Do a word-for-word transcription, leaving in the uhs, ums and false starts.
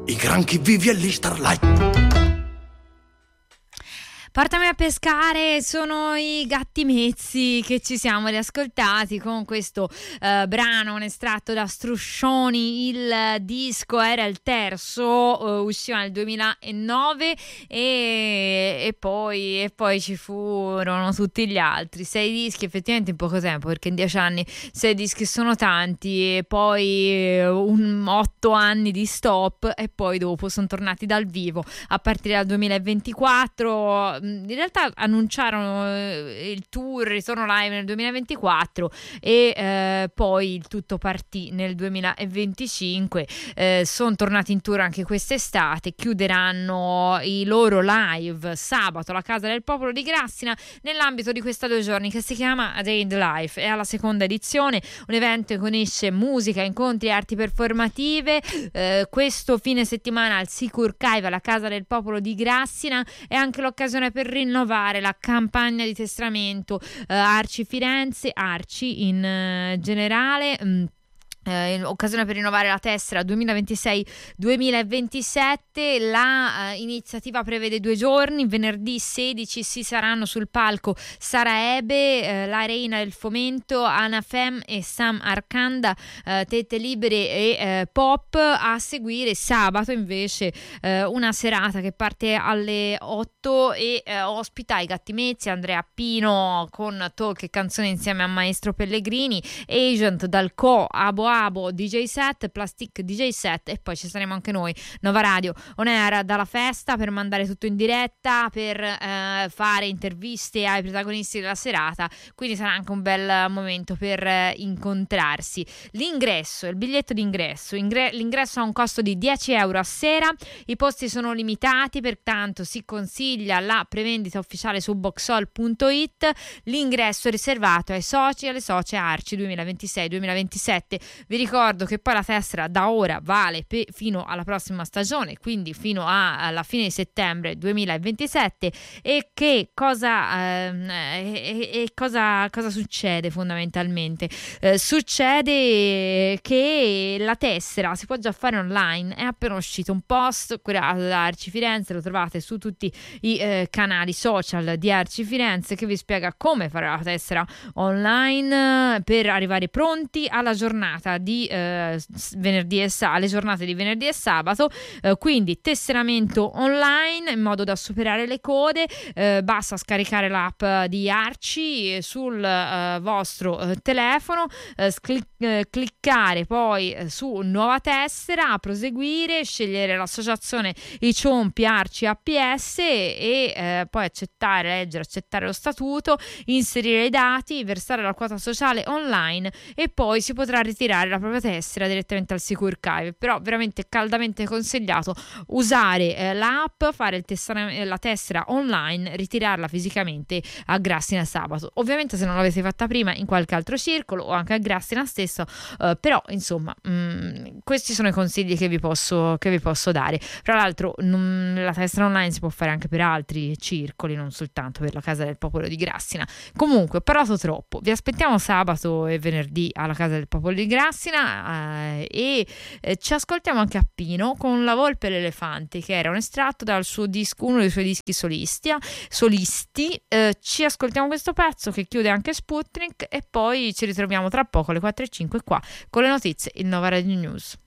i granchi vivi e gli starlight. Portami a pescare, sono i Gatti Mezzi che ci siamo riascoltati con questo uh, brano, un estratto da Struscioni. Il disco era il terzo, uh, usciva nel duemilanove e, e, poi, e poi ci furono tutti gli altri. Sei dischi effettivamente in poco tempo, perché in dieci anni sei dischi sono tanti, e poi un, otto anni di stop, e poi dopo sono tornati dal vivo a partire dal duemilaventiquattro. In realtà annunciarono eh, il tour, il ritorno live nel duemilaventiquattro e eh, poi il tutto partì nel duemilaventicinque. Eh, sono tornati in tour anche quest'estate, chiuderanno i loro live sabato alla Casa del Popolo di Grassina nell'ambito di questa due giorni che si chiama A Day in the Life. È alla seconda edizione, un evento che unisce musica, incontri e arti performative. Eh, questo fine settimana al Sicur Cave alla Casa del Popolo di Grassina è anche l'occasione per rinnovare la campagna di testramento eh, Arci Firenze, Arci in eh, generale. Mh, Eh, occasione per rinnovare la tessera duemilaventisei duemilaventisette. La eh, iniziativa prevede due giorni. Venerdì sedici si saranno sul palco Sara Ebe, eh, la Reina del Fomento, Anafem e Sam Arcanda, eh, Tette Libere e eh, Pop. A seguire sabato invece eh, una serata che parte alle otto e eh, ospita i Gatti Mezzi, Andrea Pino con talk e canzoni insieme a Maestro Pellegrini, Agent dal Co, Abo Abo, D J set, Plastic D J set, e poi ci saremo anche noi, Nova Radio On Air dalla festa, per mandare tutto in diretta, per eh, fare interviste ai protagonisti della serata, quindi sarà anche un bel momento per eh, incontrarsi. L'ingresso, il biglietto d'ingresso, ingre- l'ingresso ha un costo di dieci euro a sera, i posti sono limitati, pertanto si consiglia la prevendita ufficiale su boxhall punto it. L'ingresso è riservato ai soci e alle socie Arci duemilaventisei duemilaventisette. Vi ricordo che poi la tessera da ora vale pe- fino alla prossima stagione, quindi fino a- alla fine di settembre duemilaventisette. E che cosa, ehm, e, e cosa, cosa succede fondamentalmente? Eh, succede che la tessera si può già fare online. È appena uscito un post curato da Arci Firenze, lo trovate su tutti i eh, canali social di Arci Firenze, che vi spiega come fare la tessera online per arrivare pronti alla giornata di eh, venerdì e sa- alle giornate di venerdì e sabato. Eh, quindi tesseramento online in modo da superare le code. Eh, basta scaricare l'app di Arci sul eh, vostro eh, telefono, eh, sclic- eh, cliccare poi eh, su nuova tessera, proseguire, scegliere l'associazione I Ciompi Arci A P S e eh, poi accettare, leggere, accettare lo statuto, inserire i dati, versare la quota sociale online, e poi si potrà ritirare la propria tessera direttamente al Sicur Cave. Però veramente caldamente consigliato usare eh, l'app, fare il tessera- la tessera online, ritirarla fisicamente a Grassina sabato. Ovviamente se non l'avete fatta prima in qualche altro circolo o anche a Grassina stesso, eh, però insomma mh, questi sono i consigli che vi posso, che vi posso dare. Tra l'altro non, la tessera online si può fare anche per altri circoli, non soltanto per la Casa del Popolo di Grassina. Comunque ho parlato troppo, vi aspettiamo sabato e venerdì alla Casa del Popolo di Grassina eh, e eh, ci ascoltiamo anche a Pino con La Volpe e l'Elefante, che era un estratto dal suo disco, uno dei suoi dischi solisti, solisti. Eh, ci ascoltiamo questo pezzo che chiude anche Sputnik, e poi ci ritroviamo tra poco alle quattro e cinque qua con le notizie, il Nova Radio News.